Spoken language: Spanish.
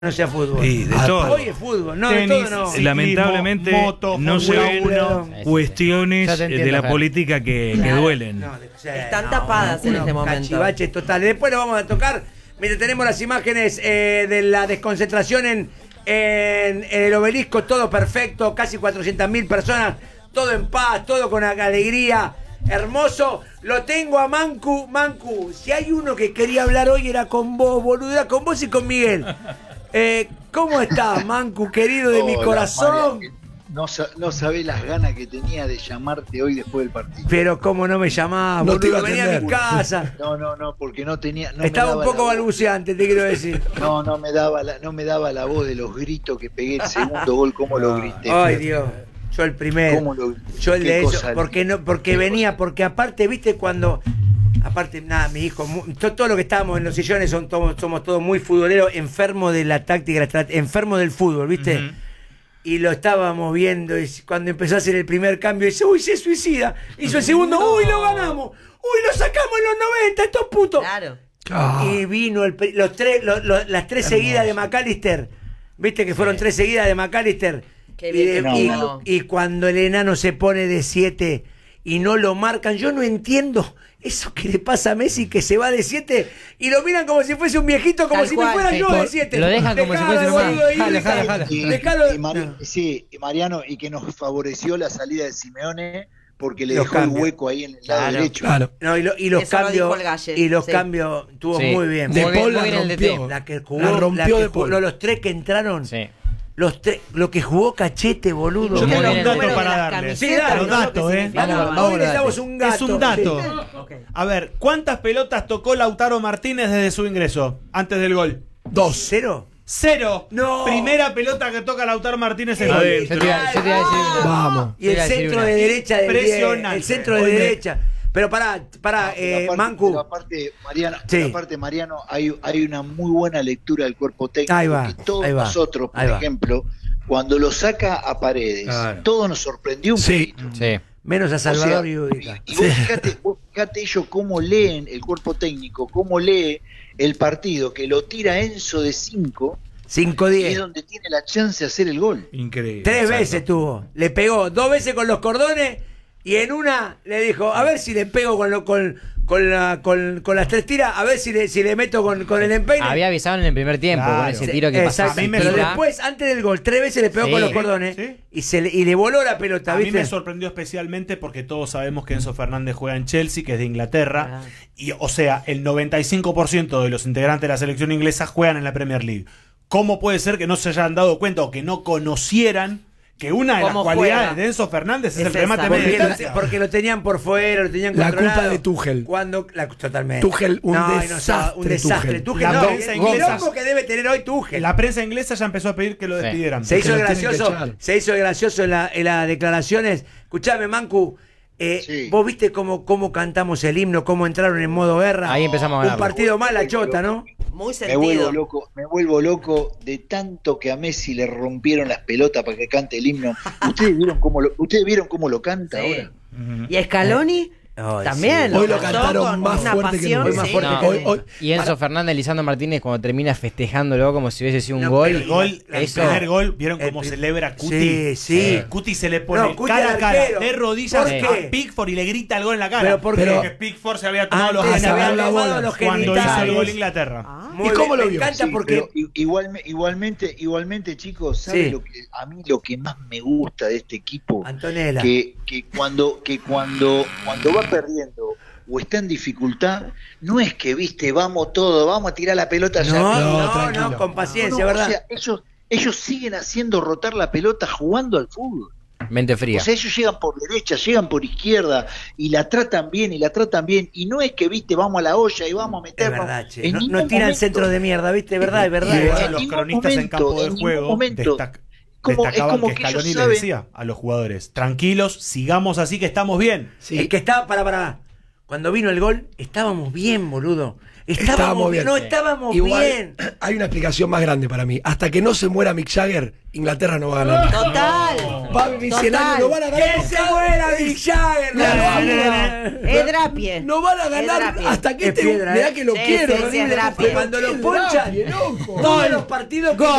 no sea fútbol. Sí, de todo. Hoy es fútbol, no, Tenis, de todo no. ciclismo, lamentablemente moto, no se ven cuestiones Ya te entiendo, de la Fer. política que duelen. No, Están tapadas en este momento. Cachivaches totales. Después lo vamos a tocar. Mientras tenemos las imágenes de la desconcentración en el obelisco, todo perfecto, casi 400.000 personas, todo en paz, todo con alegría. Hermoso, lo tengo a Mancu. Mancu, si hay uno que quería hablar hoy era con vos, boludo, era con vos y con Miguel. ¿Cómo estás, Mancu, querido de mi corazón? María, no sabés las ganas que tenía de llamarte hoy después del partido. Pero cómo no me llamás, No te iba boludo, a venía a mi atender. casa. No, porque no tenía. No Estaba me un daba poco la voz. balbuceante, te quiero decir. No me daba la voz de los gritos que pegué el segundo gol, cómo lo grité. Ay, Dios. Yo el primero. ¿Cómo lo grité? Yo el Qué de eso. cosa Porque linda. no, porque Qué venía, cosa. porque aparte, viste, cuando. Aparte, nada, mi hijo, todo lo que estábamos en los sillones somos todos muy futboleros, enfermos de la táctica, enfermos del fútbol, ¿viste? Y lo estábamos viendo, y cuando empezó a hacer el primer cambio, dice, uy, se suicida. Hizo el segundo, uy, lo ganamos. Uy, lo sacamos en los 90, estos putos. Claro. Y vino las tres seguidas de McAllister. ¿Viste que fueron tres seguidas de McAllister? Qué bien que jugó. Y cuando el enano se pone de 7 y no lo marcan, yo no entiendo eso que le pasa a Messi, que se va de 7 y lo miran como si fuese un viejito, como Tal si cual, me fuera sí. yo de 7. Lo dejan como si fuese un humano. Jala. Sí, y Mariano, y que nos favoreció la salida de Simeone porque le Los dejó cambios. el hueco ahí en el lado Claro. derecho. Claro. No, y los Eso lo dijo cambios, el Gallet, y los sí. cambios estuvo Sí. muy bien. De Muy bien, Paul muy la bien el rompió. DT. La que jugó, La rompió que de jugó- Paul. los tres que entraron, Sí. lo que jugó Cachete, boludo. Yo Muy tengo bien, un dato bueno, para las darles. Sí, dale, Los datos, Hoy le damos un gato. Es un dato. Sí. Ok. A ver, ¿cuántas pelotas tocó Lautaro Martínez desde su ingreso? Antes del gol. 2. ¿Cero? 0. No. Primera pelota que toca Lautaro Martínez en Sí. gol. Yo te iba a decir una. Vamos. Y el Iba a decir centro una. de derecha del Impresionante. el centro de Oye. derecha. Pero pará, Pero Mancu. aparte, Mariano, Sí. pero aparte, Mariano, hay una muy buena lectura del cuerpo técnico. Ahí va, que todos ahí va, nosotros, por ahí va. ejemplo, cuando lo saca a Paredes, Claro. todo nos sorprendió un Sí. poquito. Sí. Menos a O sea, Salvador y Udica. y vos fíjate ellos cómo leen el cuerpo técnico, cómo lee el partido, que lo tira Enzo de 5 y es 5-10. donde tiene la chance de hacer el gol. Increíble. 3 Exacto. veces tuvo. Le pegó 2 veces con los cordones y en una le dijo, a ver si le pego con las 3 tiras, a ver si le meto con el empeine. Había avisado en el primer tiempo Claro. con ese tiro que pasó. Exacto. A mí me Pero suena. después, antes del gol, 3 veces le pegó Sí. con los cordones Sí. y le voló la pelota, A mí ¿viste? me sorprendió especialmente porque todos sabemos que Enzo Fernández juega en Chelsea, que es de Inglaterra, y o sea, el 95% de los integrantes de la selección inglesa juegan en la Premier League. ¿Cómo puede ser que no se hayan dado cuenta o que no conocieran que una de las ¿Cómo cualidades juega? de Enzo Fernández es Es el remate esa. media Porque, distancia? porque lo tenían por fuera, lo tenían La controlado. culpa de Tuchel. Totalmente. Tuchel, un No, desastre, un desastre. Tuchel. Tuchel, La no, prensa el inglesa- quilombo que debe tener hoy Tuchel. La prensa inglesa ya empezó a pedir que lo Sí. despidieran. Se hizo Porque lo tienen que gracioso, echar. se hizo gracioso en las declaraciones. Escuchame, Mancu, Sí. vos viste cómo cantamos el himno, cómo entraron en modo guerra. Ahí empezamos a ganar. Un partido más la chota, ¿no? Muy Me vuelvo sentido. loco de tanto que a Messi le rompieron las pelotas para que cante el himno. ¿Ustedes vieron cómo lo canta Sí. ahora? ¿Y Scaloni? Ay, También. sí. Hoy lo cantó cantaron con más una fuerte que pasión, nunca. Hoy más sí. fuerte No. que Hoy- Y Enzo Fernández, Lisandro Martínez, cuando termina festejándolo como si hubiese sido un No, gol. pero El gol, el Eso. primer gol, ¿vieron El cómo pri- celebra Cuti? Sí, sí. Cuti se le pone No, Cuti cara a al cara, arquero. de rodillas ¿Por a qué? Pickford y le grita el gol en la cara. ¿Pero por qué? Porque Pickford se había tomado los Antes se habían anabolas tomado los cuando hizo el genitales. gol Inglaterra. Muy ¿Y cómo bien, lo me vio? encanta Sí, porque pero igualmente, chicos, ¿saben Sí. a mí lo que más me gusta de este equipo? Antonella. Que cuando va perdiendo o está en dificultad, no es que, viste, vamos a tirar la pelota allá. no, tranquilo. con paciencia, No, ¿verdad? O sea, ellos siguen haciendo rotar la pelota jugando al fútbol. Mente fría. O sea, ellos llegan por derecha, llegan por izquierda y la tratan bien. Y no es que, viste, vamos a la olla y vamos a Es meternos. verdad, che. En No ningún tiran momento. centro de mierda, ¿viste? Es verdad, es verdad. Y de es hecho, verdad. En los ningún cronistas en momento, campo de en ningún juego momento. destacaban como que que ellos Scaloni le saben- decía a los jugadores: tranquilos, sigamos así que estamos bien. Es que estaba, para. Cuando vino el gol, estábamos bien, boludo. Estábamos bien. No estábamos Igual, bien. hay una explicación más grande para mí. Hasta que no se muera Mick Jagger, Inglaterra no va a ganar. Total. Va a vivir 100 años, no van a ganar. ¡Que se muera Mick Jagger! Es Drapie. No van a Es ganar Drapie. hasta que Es este. piedra, Mirá que lo Sí, quiero. sí, sí, es Drapie. Cuando lo ponchan, todos los partidos que